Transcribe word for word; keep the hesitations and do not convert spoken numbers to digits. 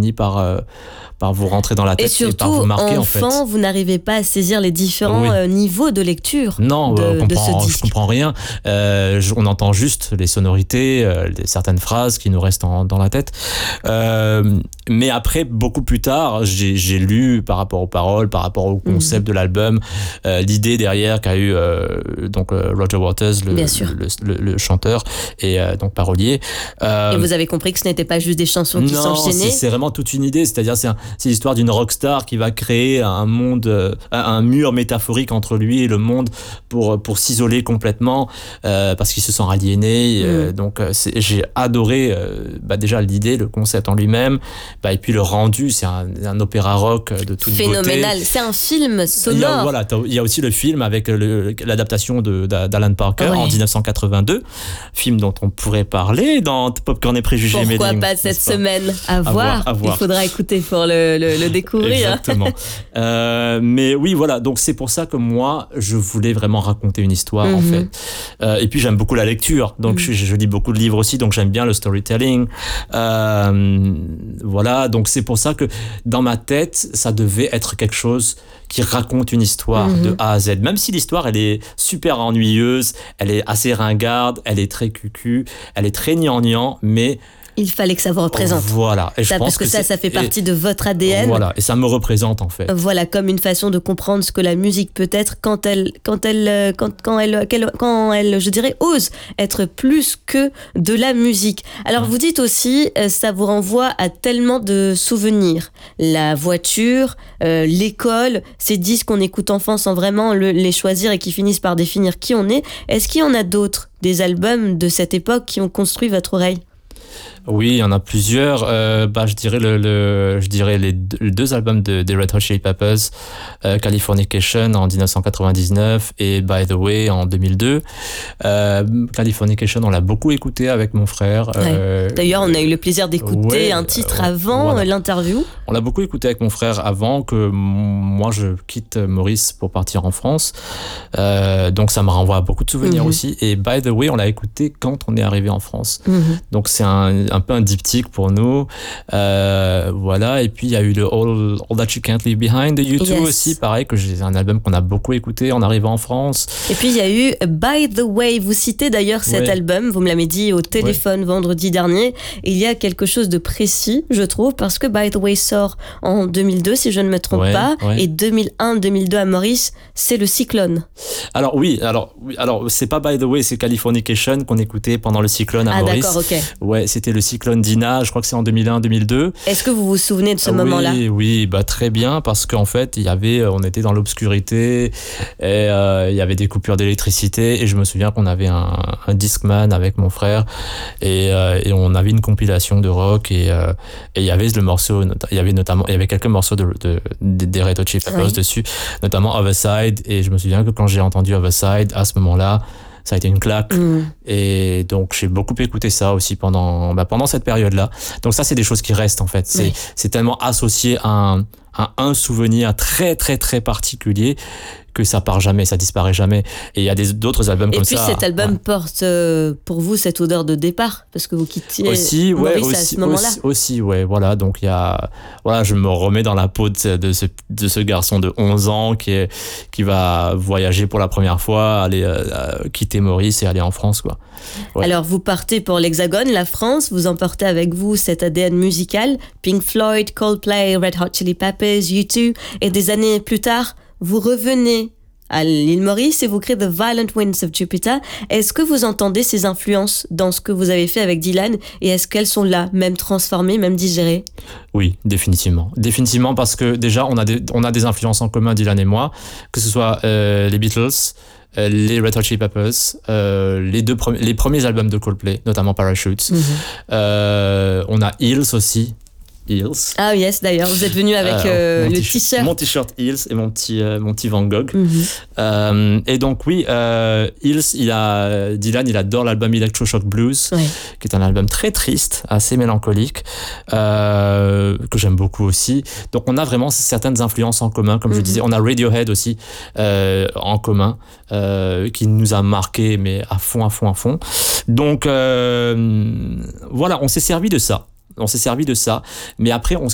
finit par euh, par vous rentrer dans la tête et, surtout, et par vous marquer, enfant, en fait. enfant, vous n'arrivez pas à saisir les différents oui. euh, niveaux de lecture non, de, euh, de ce disque. Je comprends rien. Euh, je, on entend juste les sonorités, euh, les, certaines phrases qui nous restent en, dans la tête. Euh, mais après, beaucoup plus tard, j'ai, j'ai lu par rapport aux paroles, par rapport au concept mmh. de l'album, euh, l'idée derrière qu'a eu euh, donc euh, Roger Waters, le, le, le, le chanteur et euh, donc parolier. Euh, et vous avez compris que ce n'était pas juste des chansons qui non, s'enchaînaient. C'est, c'est vraiment toute une idée. C'est-à-dire, c'est, un, c'est l'histoire d'une rockstar qui va créer un monde, euh, un mur métaphorique entre lui et le monde pour pour s'isoler complètement euh, parce qu'il se sent aliéné. Mmh. Euh, donc, c'est, j'ai adoré euh, bah, déjà l'idée, le concept en lui-même, bah, et puis le rendu. C'est un, un opéra rock de toute Phénoménal. beauté. Phénoménal. C'est un film sonore. Il y a, voilà, il y a aussi le film avec le, l'adaptation de, d'Alan Parker ouais. en dix-neuf cent quatre-vingt-deux, film dont on pourrait parler dans Popcorn et Préjugés. Pourquoi Méling, pas cette pas semaine à, à, voir. Voir, à voir. Il faudra écouter pour le, le, le découvrir. Exactement. euh, mais oui, voilà. Donc c'est pour ça que moi, je voulais vraiment raconter une histoire mm-hmm. en fait. Euh, et puis j'aime beaucoup la lecture. Donc mm-hmm. je, je lis beaucoup de livres aussi. Donc j'aime bien le storytelling. Euh, voilà. Donc c'est pour ça que dans ma tête, ça devait être quelque chose qui raconte une histoire mm-hmm. de A à Z. Même si l'histoire, elle est super ennuyeuse, elle est assez ringarde, elle est très cucu, elle est très gnangnan, mais il fallait que ça vous représente. Voilà. Et je ça, pense parce que, que ça, ça fait partie et, de votre A D N. Voilà. Et ça me représente, en fait. Voilà, comme une façon de comprendre ce que la musique peut être quand elle, quand elle, quand, quand elle, quand elle, je dirais, ose être plus que de la musique. Alors, mmh. vous dites aussi, ça vous renvoie à tellement de souvenirs. La voiture, euh, l'école, ces disques qu'on écoute enfant sans vraiment le, les choisir et qui finissent par définir qui on est. Est-ce qu'il y en a d'autres, des albums de cette époque qui ont construit votre oreille ? Oui, il y en a plusieurs. Euh, bah, je dirais le, le, je dirais les deux, les deux albums de, des Red Hot Chili Peppers, euh, Californication en dix-neuf cent quatre-vingt-dix-neuf et By the Way en deux mille deux. Euh, Californication, on l'a beaucoup écouté avec mon frère. Ouais. Euh, D'ailleurs, on a eu le plaisir d'écouter ouais, un titre avant voilà. l'interview. On l'a beaucoup écouté avec mon frère avant que moi je quitte Maurice pour partir en France. Euh, donc ça me renvoie à beaucoup de souvenirs mm-hmm. aussi. Et By the Way, on l'a écouté quand on est arrivé en France. Mm-hmm. Donc c'est un un peu un diptyque pour nous. Euh, voilà. Et puis, il y a eu le All, All That You Can't Leave Behind de U deux yes. aussi. Pareil, que j'ai un album qu'on a beaucoup écouté en arrivant en France. Et puis, il y a eu By the Way. Vous citez d'ailleurs cet ouais. album. Vous me l'avez dit au téléphone ouais. vendredi dernier. Et il y a quelque chose de précis, je trouve, parce que By the Way sort en deux mille deux, si je ne me trompe ouais, pas. Ouais. Et deux mille un deux mille deux à Maurice, c'est le cyclone. Alors, oui. Alors, oui, alors c'est pas By the Way, c'est Californication qu'on écoutait pendant le cyclone à ah, Maurice. Ah, d'accord, ok. Ouais, c'était le cyclone Dina, je crois que c'est en deux mille un deux mille deux. Est-ce que vous vous souvenez de ce oui, moment-là ? Oui, bah très bien, parce qu'en fait, il y avait, on était dans l'obscurité, et euh, il y avait des coupures d'électricité, et je me souviens qu'on avait un, un Discman avec mon frère, et, euh, et on avait une compilation de rock, et, euh, et il y avait le morceau, il y avait notamment, il y avait quelques morceaux de, de, de, des Red Hot Chili Peppers oui. dessus, notamment Other Side, et je me souviens que quand j'ai entendu Other Side, à ce moment-là, ça a été une claque. Mmh. Et donc, j'ai beaucoup écouté ça aussi pendant, bah, pendant cette période-là. Donc ça, c'est des choses qui restent, en fait. C'est, oui. c'est tellement associé à un, à un souvenir très, très, très particulier que ça part jamais, ça disparaît jamais. Et il y a des, d'autres albums et comme ça. Et puis cet album ouais. porte euh, pour vous cette odeur de départ, parce que vous quittiez aussi, ouais, Maurice aussi, à ce moment-là. Aussi, aussi, ouais, voilà. Donc il y a, voilà, je me remets dans la peau de, de, ce, de ce garçon de onze ans qui est, qui va voyager pour la première fois, aller euh, quitter Maurice et aller en France, quoi. Ouais. Alors vous partez pour l'Hexagone, la France, vous emportez avec vous cet A D N musical, Pink Floyd, Coldplay, Red Hot Chili Peppers, U deux, et des années plus tard, vous revenez à l'île Maurice et vous créez The Violent Winds of Jupiter. Est-ce que vous entendez ces influences dans ce que vous avez fait avec Dylan et est-ce qu'elles sont là, même transformées, même digérées ? Oui, définitivement. Définitivement parce que déjà, on a des, on a des influences en commun, Dylan et moi, que ce soit euh, les Beatles, euh, les Red Hot Chili Peppers, euh, les, deux pre- les premiers albums de Coldplay, notamment Parachutes. Mm-hmm. Euh, on a Hills aussi. Hills. Ah yes, d'ailleurs, vous êtes venu avec euh, euh, le t-shirt. Mon t-shirt Hills et mon petit, euh, mon petit Van Gogh. Mm-hmm. Euh, et donc oui, euh, Hills, il a, Dylan, il adore l'album Electroshock Blues, oui. qui est un album très triste, assez mélancolique, euh, que j'aime beaucoup aussi. Donc on a vraiment certaines influences en commun, comme mm-hmm. je disais. On a Radiohead aussi euh, en commun, euh, qui nous a marqué, mais à fond, à fond, à fond. Donc euh, voilà, on s'est servi de ça. On s'est servi de ça, mais après on,